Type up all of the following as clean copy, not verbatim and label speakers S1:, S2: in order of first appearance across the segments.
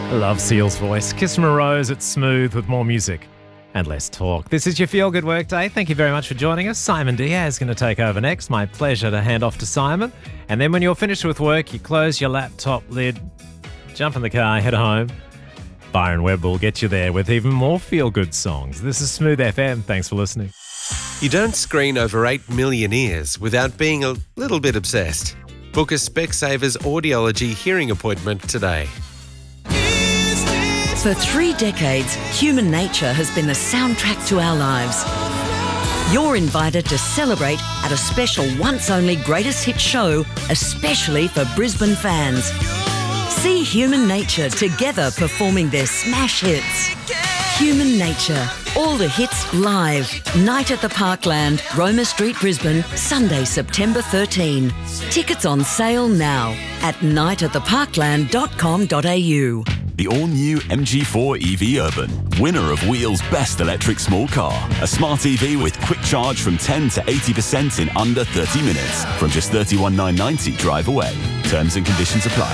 S1: Love Seal's voice. Kiss from a Rose. It's smooth with more music and less talk. This is your Feel Good Workday. Thank you very much for joining us. Simon Diaz is going to take over next. My pleasure to hand off to Simon. And then when you're finished with work, you close your laptop lid, jump in the car, head home. Byron Webb will get you there with even more Feel Good songs. This is Smooth FM. Thanks for listening.
S2: You don't screen over 8 million ears without being a little bit obsessed. Book a Specsavers Audiology hearing appointment today.
S3: For 3 decades, human nature has been the soundtrack to our lives. You're invited to celebrate at a special once-only greatest hits show, especially for Brisbane fans. See Human Nature together performing their smash hits. Human Nature, all the hits live. Night at the Parkland, Roma Street, Brisbane, Sunday, September 13. Tickets on sale now at nightattheparkland.com.au.
S4: The all-new MG4 EV Urban, winner of Wheel's Best Electric Small Car. A smart EV with quick charge from 10 to 80% in under 30 minutes. From just $31,990 drive away. Terms and conditions apply.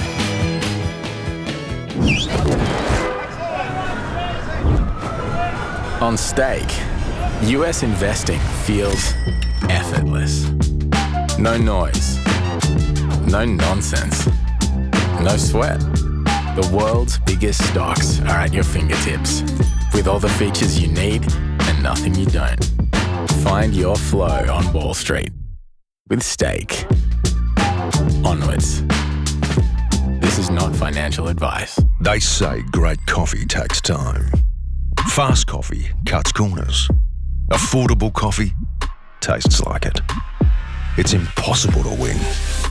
S5: On Stake, US investing feels effortless. No noise. No nonsense. No sweat. The world's biggest stocks are at your fingertips, with all the features you need and nothing you don't. Find your flow on Wall Street with Stake. Onwards. This is not financial advice.
S6: They say great coffee takes time. Fast coffee cuts corners. Affordable coffee tastes like it. It's impossible to win.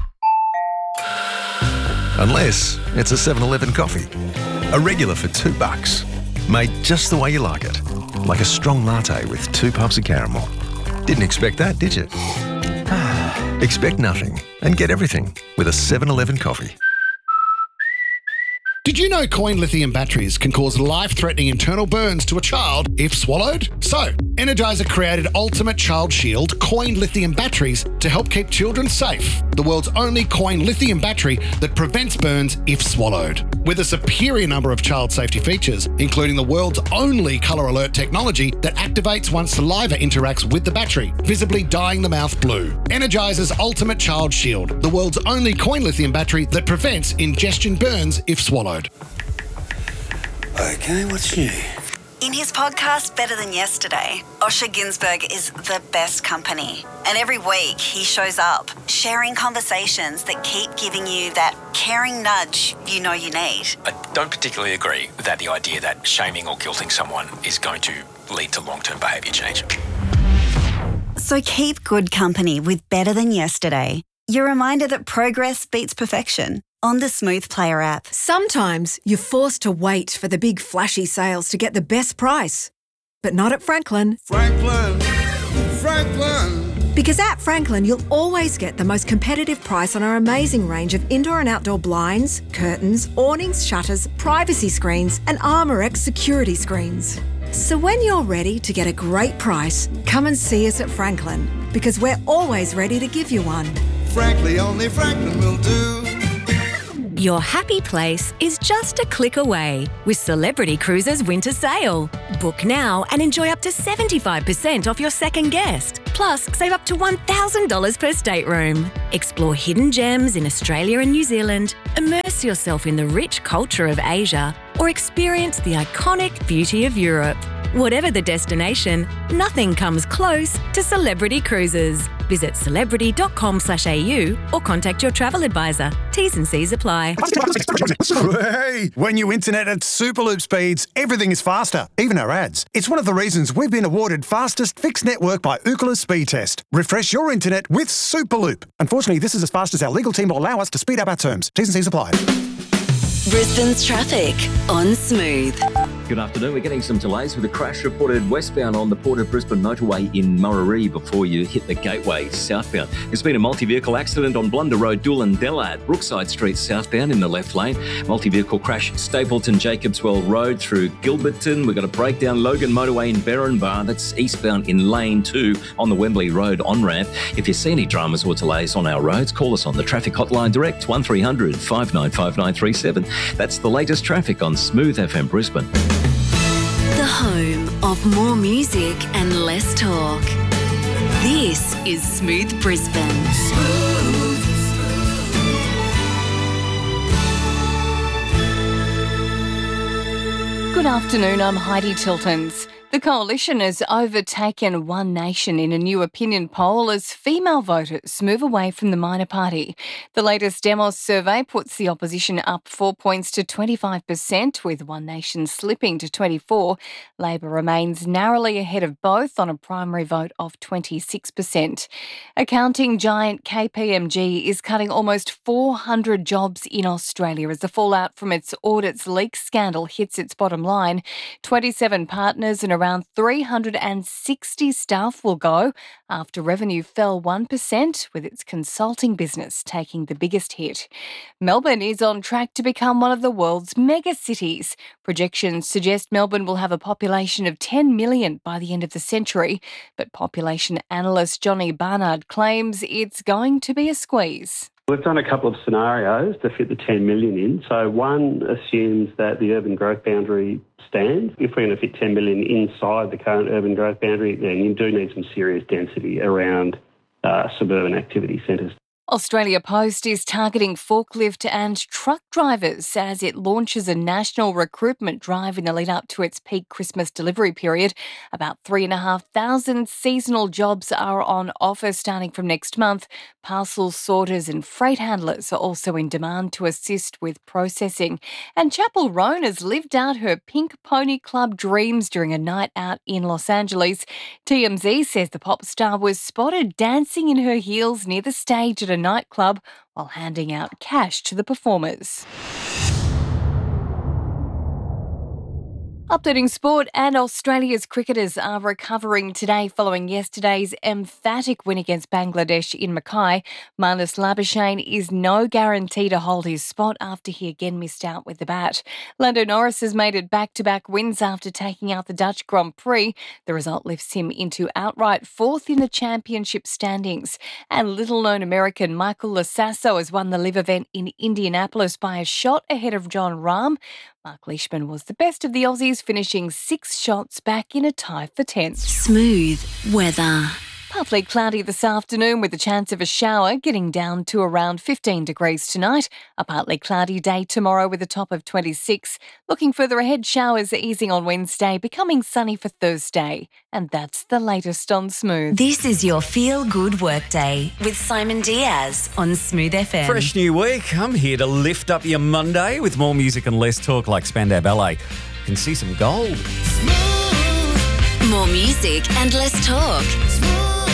S6: Unless it's a 7-Eleven coffee. A regular for $2. Made just the way you like it. Like a strong latte with 2 puffs of caramel. Didn't expect that, did you? Expect nothing and get everything with a 7-Eleven coffee.
S7: Did you know coin lithium batteries can cause life-threatening internal burns to a child if swallowed? So, Energizer created Ultimate Child Shield coin lithium batteries to help keep children safe. The world's only coin lithium battery that prevents burns if swallowed. With a superior number of child safety features, including the world's only colour alert technology that activates once saliva interacts with the battery, visibly dyeing the mouth blue. Energizer's Ultimate Child Shield, the world's only coin lithium battery that prevents ingestion burns if swallowed.
S8: Okay, what's new?
S9: In his podcast, Better Than Yesterday, Osher Günsberg is the best company. And every week he shows up, sharing conversations that keep giving you that caring nudge you know you need.
S10: I don't particularly agree that the idea that shaming or guilting someone is going to lead to long-term behaviour change.
S9: So keep good company with Better Than Yesterday. Your reminder that progress beats perfection. On the Smooth Player app.
S11: Sometimes you're forced to wait for the big flashy sales to get the best price. But not at Franklin.
S8: Franklin.
S11: Because at Franklin, you'll always get the most competitive price on our amazing range of indoor and outdoor blinds, curtains, awnings, shutters, privacy screens, and ArmorX security screens. So when you're ready to get a great price, come and see us at Franklin, because we're always ready to give you one.
S8: Frankly, only Franklin will do.
S12: Your happy place is just a click away with Celebrity Cruises Winter Sale. Book now and enjoy up to 75% off your second guest. Plus, save up to $1,000 per stateroom. Explore hidden gems in Australia and New Zealand, immerse yourself in the rich culture of Asia, or experience the iconic beauty of Europe. Whatever the destination, nothing comes close to Celebrity Cruises. Visit celebrity.com/au or contact your travel advisor. T's and C's apply.
S13: Hey, when you internet at Superloop speeds, everything is faster, even our ads. It's one of the reasons we've been awarded fastest fixed network by Ookla Speed Test. Refresh your internet with Superloop. Unfortunately, this is as fast as our legal team will allow us to speed up our terms. T's and C's apply.
S3: Brisbane's traffic on Smooth.
S14: Good afternoon. We're getting some delays with a crash reported westbound on the Port of Brisbane motorway in Murarrie before you hit the gateway southbound. There's been a multi-vehicle accident on Blunder Road, Doolan-Della at Brookside Street southbound in the left lane. Multi-vehicle crash Stapleton-Jacobswell Road through Gilberton. We've got a breakdown Logan motorway in Berrinbar. That's eastbound in lane 2 on the Wembley Road on-ramp. If you see any dramas or delays on our roads, call us on the traffic hotline direct 1300 595 937. That's the latest traffic on Smooth FM Brisbane.
S12: The home of more music and less talk. This is Smooth Brisbane.
S15: Good afternoon, I'm Heidi Tiltons. The Coalition has overtaken One Nation in a new opinion poll as female voters move away from the minor party. The latest Demos survey puts the opposition up 4 points to 25%, with One Nation slipping to 24%. Labor remains narrowly ahead of both on a primary vote of 26%. Accounting giant KPMG is cutting almost 400 jobs in Australia as the fallout from its audits leak scandal hits its bottom line. 27 partners and around 360 staff will go after revenue fell 1%, with its consulting business taking the biggest hit. Melbourne is on track to become one of the world's mega cities. Projections suggest Melbourne will have a population of 10 million by the end of the century, but population analyst Johnny Barnard claims it's going to be a squeeze.
S16: We've done a couple of scenarios to fit the 10 million in. So one assumes that the urban growth boundary stands. If we're going to fit 10 million inside the current urban growth boundary, then you do need some serious density around suburban activity centres.
S15: Australia Post is targeting forklift and truck drivers as it launches a national recruitment drive in the lead up to its peak Christmas delivery period. About 3,500 seasonal jobs are on offer starting from next month. Parcel sorters and freight handlers are also in demand to assist with processing. And Chapel Roan has lived out her Pink Pony Club dreams during a night out in Los Angeles. TMZ says the pop star was spotted dancing in her heels near the stage at a nightclub while handing out cash to the performers. Updating sport, and Australia's cricketers are recovering today following yesterday's emphatic win against Bangladesh in Mackay. Marnus Labuschagne is no guarantee to hold his spot after he again missed out with the bat. Lando Norris has made it back-to-back wins after taking out the Dutch Grand Prix. The result lifts him into outright fourth in the championship standings. And little-known American Michael Losasso has won the live event in Indianapolis by a shot ahead of John Rahm. Mark Leishman was the best of the Aussies, finishing 6 shots back in a tie for 10th.
S12: Smooth weather.
S15: Partly cloudy this afternoon with a chance of a shower, getting down to around 15 degrees tonight. A partly cloudy day tomorrow with a top of 26. Looking further ahead, showers easing on Wednesday, becoming sunny for Thursday. And that's the latest on Smooth.
S12: This is your Feel Good Workday with Simon Diaz on Smooth FM.
S17: Fresh new week. I'm here to lift up your Monday with more music and less talk like Spandau Ballet. You can see some gold.
S12: More music and less talk.